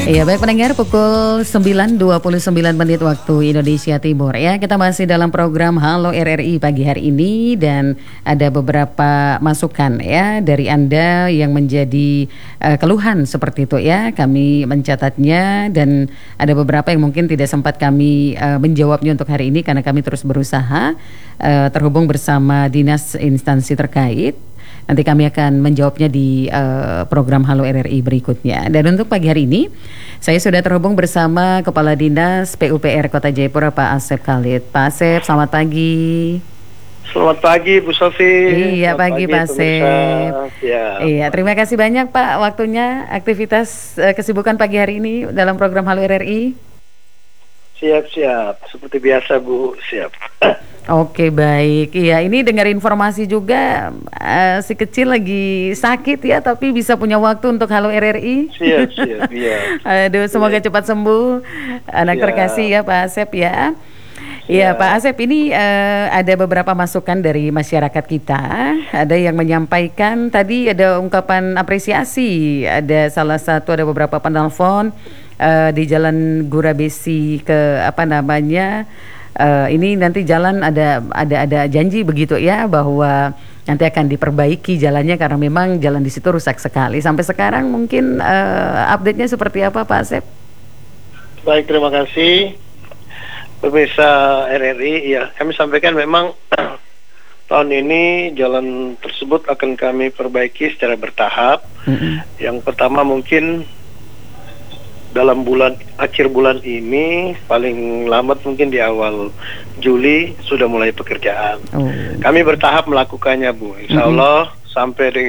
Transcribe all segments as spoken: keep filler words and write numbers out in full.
Iya, baik pendengar, pukul sembilan dua puluh sembilan menit waktu Indonesia Timur ya. Kita masih dalam program Halo R R I pagi hari ini dan ada beberapa masukan ya dari Anda yang menjadi uh, keluhan seperti itu ya. Kami mencatatnya dan ada beberapa yang mungkin tidak sempat kami uh, menjawabnya untuk hari ini karena kami terus berusaha uh, terhubung bersama dinas instansi terkait. Nanti kami akan menjawabnya di uh, program Halo R R I berikutnya. Dan untuk pagi hari ini, saya sudah terhubung bersama Kepala Dinas P U P R Kota Jayapura, Pak Asep Khalid. Pak Asep, selamat pagi. Selamat pagi, Bu Sofi. Iya, selamat pagi, Pak Asep. Ya. Iya, terima kasih banyak Pak waktunya, aktivitas uh, kesibukan pagi hari ini dalam program Halo R R I. Siap-siap, seperti biasa Bu, siap. Oke, baik. Iya, ini dengar informasi juga uh, si kecil lagi sakit ya, tapi bisa punya waktu untuk Halo R R I. Siap, siap, iya. Aduh, semoga siap. Cepat sembuh. Anak siap. Terkasih ya Pak Asep ya. Iya Pak Asep, ini uh, ada beberapa masukan dari masyarakat kita. Ada yang menyampaikan tadi ada ungkapan apresiasi. Ada salah satu, ada beberapa penelpon uh, di Jalan Gurabesi ke apa namanya. Uh, ini nanti jalan ada ada ada janji begitu ya bahwa nanti akan diperbaiki jalannya karena memang jalan di situ rusak sekali. Sampai sekarang mungkin uh, update-nya seperti apa Pak Asep? Baik, terima kasih pemirsa R R I. Ya, kami sampaikan memang tahun ini jalan tersebut akan kami perbaiki secara bertahap. Mm-hmm. Yang pertama mungkin dalam bulan akhir bulan ini, paling lambat mungkin di awal Juli sudah mulai pekerjaan. Oh. Kami bertahap melakukannya Bu. Insya Allah mm-hmm. sampai di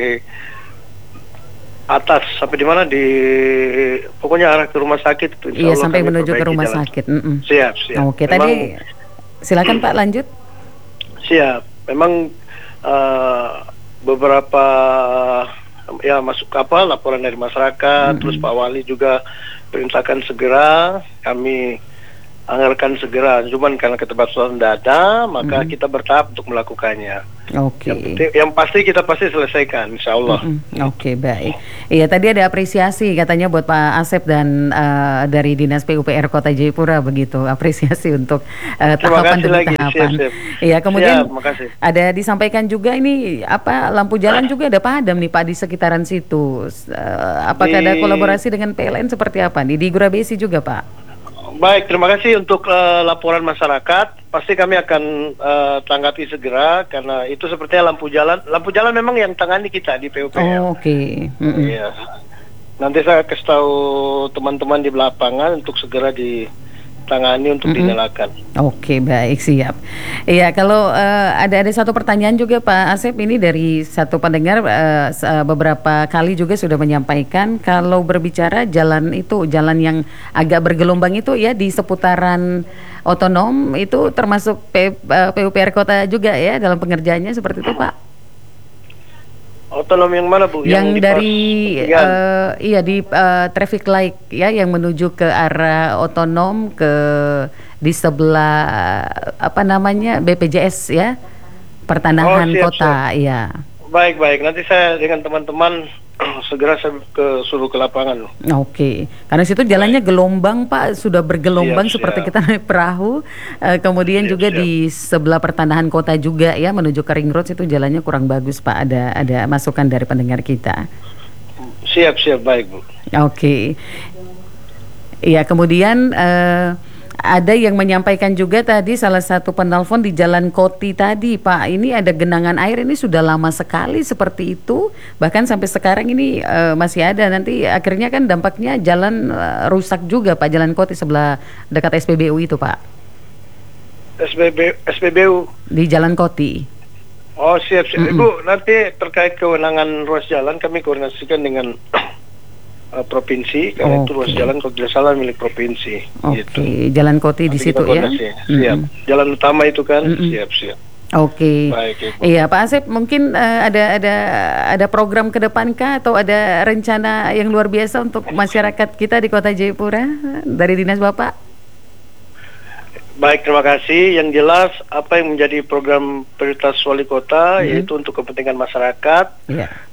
atas, sampai di mana, di pokoknya arah ke rumah sakit. Iya, sampai menuju ke rumah jalan. sakit. Mm-mm. Siap, siap. Oke, memang, tadi silakan Pak lanjut. Siap. Memang uh, beberapa ya masuk kapal laporan dari masyarakat, mm-hmm. terus Pak Wali juga perintahkan segera, kami anggarkan segera. Cuman karena keterbatasan data, maka mm-hmm. kita bertahap untuk melakukannya. Oke. Okay. Yang, yang pasti kita pasti selesaikan, Insya Allah. Mm-hmm. Oke, okay, baik. Iya, tadi ada apresiasi katanya buat Pak Asep dan uh, dari Dinas P U P R Kota Jayapura begitu, apresiasi untuk uh, tahapan demi lagi. tahapan. Iya, kemudian siap, ada disampaikan juga ini apa lampu jalan juga ada padam nih Pak di sekitaran situ. Uh, apakah di... ada kolaborasi dengan P L N seperti apa nih di Gurabesi juga Pak? Baik, terima kasih untuk uh, laporan masyarakat. Pasti kami akan uh, tanggapi segera karena itu sepertinya lampu jalan. Lampu jalan memang yang tangani kita di P U P R. Oh, oke. Okay. Mm-hmm. Iya. Nanti saya kasih tahu teman-teman di lapangan untuk segera ditangani untuk mm-hmm. dinyalakan. Oke, okay, baik, siap. Iya, kalau uh, ada ada satu pertanyaan juga Pak Asep, ini dari satu pendengar uh, beberapa kali juga sudah menyampaikan kalau berbicara jalan itu, jalan yang agak bergelombang itu ya di seputaran otonom itu termasuk P, uh, P U P R Kota juga ya dalam pengerjaannya seperti itu Pak? Otonom yang mana Bu? Yang, yang dari uh, iya di uh, traffic light ya yang menuju ke arah otonom ke di sebelah apa namanya B P J S ya pertanahan oh, siap, kota siap. Ya. Baik baik nanti saya dengan teman-teman segera saya ke suruh ke lapangan. Oke, okay. Karena situ jalannya gelombang Pak, sudah bergelombang siap, seperti siap. Kita naik perahu. Uh, kemudian siap, juga siap. Di sebelah pertanahan kota juga ya menuju ke Ring Road itu jalannya kurang bagus Pak. Ada ada masukan dari pendengar kita. Siap siap baik Bu. Oke, okay. Iya kemudian. Uh, Ada yang menyampaikan juga tadi salah satu penelpon di Jalan Koti tadi Pak, ini ada genangan air ini sudah lama sekali seperti itu, bahkan sampai sekarang ini uh, masih ada. Nanti akhirnya kan dampaknya jalan uh, rusak juga Pak, Jalan Koti sebelah dekat S P B U itu Pak. S P B, S P B U di Jalan Koti. Oh siap siap. Mm-mm. Ibu nanti terkait kewenangan ruas jalan kami koordinasikan dengan Uh, provinsi karena okay. itu ruas jalan kalau tidak salah milik provinsi. Oke, okay. Gitu. Jalan Koti di situ ya. Siap. Mm-hmm. Jalan utama itu kan mm-hmm. siap siap. Oke. Okay. Iya Pak Asep, mungkin uh, ada ada ada program ke depan kah atau ada rencana yang luar biasa untuk masyarakat kita di Kota Jayapura dari dinas Bapak? Baik, terima kasih. Yang jelas apa yang menjadi program prioritas wali kota hmm. yaitu untuk kepentingan masyarakat. Yeah.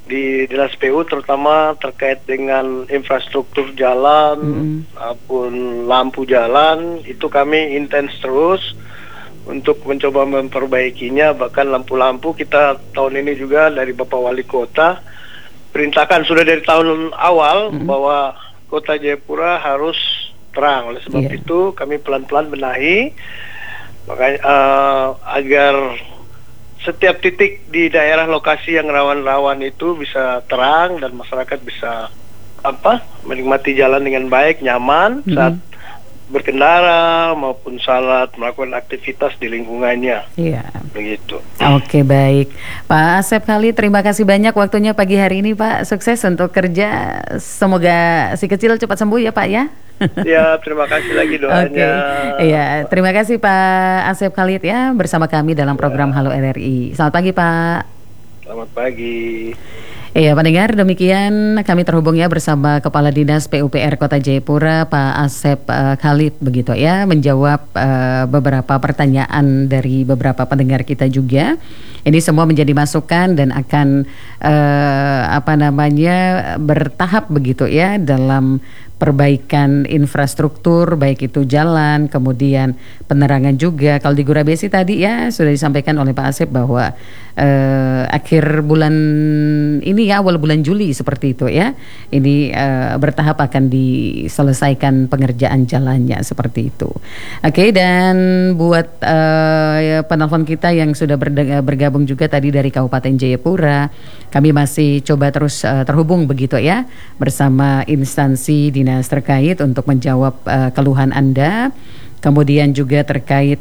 di Dinas P U terutama terkait dengan infrastruktur jalan mm. maupun lampu jalan, itu kami intens terus untuk mencoba memperbaikinya. Bahkan lampu-lampu kita tahun ini juga dari Bapak Wali Kota perintahkan sudah dari tahun awal mm. bahwa Kota Jayapura harus terang. Oleh sebab yeah. itu kami pelan-pelan benahi makanya uh, agar setiap titik di daerah lokasi yang rawan-rawan itu bisa terang dan masyarakat bisa apa menikmati jalan dengan baik, nyaman mm-hmm. saat berkendara maupun saat melakukan aktivitas di lingkungannya. Iya. Begitu. Oke, baik. Pak Asep Khalid, terima kasih banyak waktunya pagi hari ini, Pak. Sukses untuk kerja. Semoga si kecil cepat sembuh ya, Pak ya. Ya, terima kasih lagi doanya. Iya, okay. Terima kasih Pak Asep Khalid ya bersama kami dalam program ya. Halo R R I. Selamat pagi, Pak. Selamat pagi. Iya, pendengar, demikian kami terhubung ya bersama Kepala Dinas P U P R Kota Jayapura, Pak Asep uh, Khalid begitu ya, menjawab uh, beberapa pertanyaan dari beberapa pendengar kita juga. Ini semua menjadi masukan dan akan uh, apa namanya bertahap begitu ya dalam perbaikan infrastruktur, baik itu jalan, kemudian penerangan juga. Kalau di Gurabesi tadi ya sudah disampaikan oleh Pak Asep bahwa eh, akhir bulan ini ya, awal bulan Juli seperti itu ya. Ini eh, bertahap akan diselesaikan pengerjaan jalannya seperti itu. Oke, dan buat eh, penelpon kita yang sudah bergabung juga tadi dari Kabupaten Jayapura, kami masih coba terus eh, terhubung begitu ya bersama instansi di terkait untuk menjawab uh, keluhan Anda, kemudian juga terkait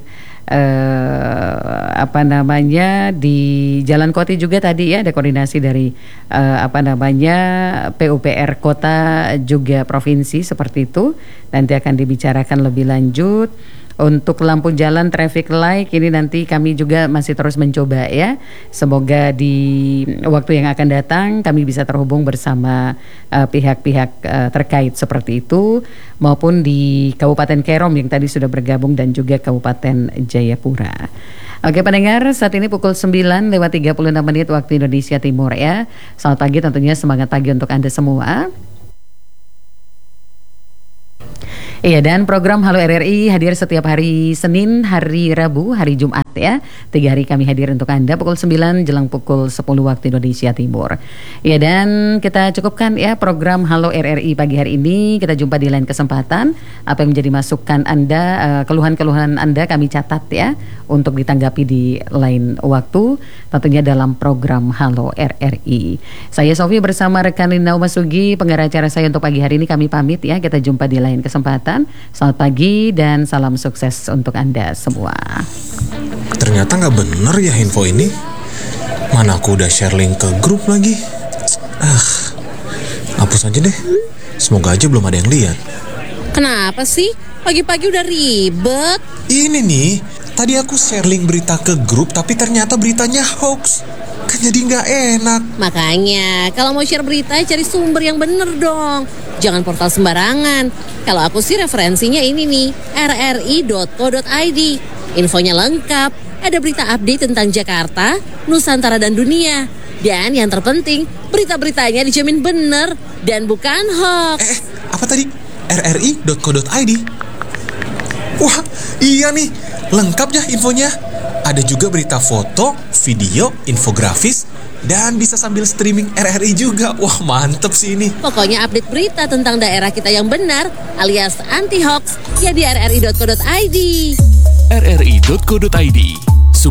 uh, apa namanya di Jalan Koti juga tadi ya ada koordinasi dari uh, apa namanya P U P R Kota juga Provinsi seperti itu, nanti akan dibicarakan lebih lanjut. Untuk lampu jalan traffic light ini nanti kami juga masih terus mencoba ya. Semoga di waktu yang akan datang kami bisa terhubung bersama uh, pihak-pihak uh, terkait seperti itu, maupun di Kabupaten Kerom yang tadi sudah bergabung dan juga Kabupaten Jayapura. Oke pendengar, saat ini pukul sembilan lewat tiga puluh enam menit waktu Indonesia Timur ya. Selamat pagi, tentunya semangat pagi untuk Anda semua. Iya, dan program Halo R R I hadir setiap hari Senin, hari Rabu, hari Jumat ya. Tiga hari kami hadir untuk Anda pukul sembilan jelang pukul sepuluh waktu Indonesia Timur. Iya, dan kita cukupkan ya program Halo R R I pagi hari ini. Kita jumpa di lain kesempatan. Apa yang menjadi masukan Anda, uh, keluhan-keluhan Anda kami catat ya untuk ditanggapi di lain waktu, tentunya dalam program Halo R R I. Saya Sofi bersama rekan Rina Masugi, pengarah acara saya untuk pagi hari ini, kami pamit ya. Kita jumpa di lain kesempatan. Selamat pagi dan salam sukses untuk Anda semua. Ternyata nggak bener ya info ini. Mana aku udah share link ke grup lagi. Ah, hapus aja deh. Semoga aja belum ada yang lihat. Kenapa sih? Pagi-pagi udah ribet. Ini nih, tadi aku share link berita ke grup tapi ternyata beritanya hoax. Kan jadi nggak enak. Makanya kalau mau share berita cari sumber yang bener dong. Jangan portal sembarangan. Kalau aku sih referensinya ini nih, r r i dot co dot i d. Infonya lengkap, ada berita update tentang Jakarta, Nusantara dan dunia. Dan yang terpenting, berita-beritanya dijamin bener dan bukan hoax. Eh, apa tadi? r r i dot co dot i d. Wah, iya nih, lengkap ya infonya. Ada juga berita foto, video, infografis, dan bisa sambil streaming R R I juga. Wah, mantep sih ini. Pokoknya update berita tentang daerah kita yang benar alias anti hoax ya di r r i dot co dot i d. r r i dot co dot i d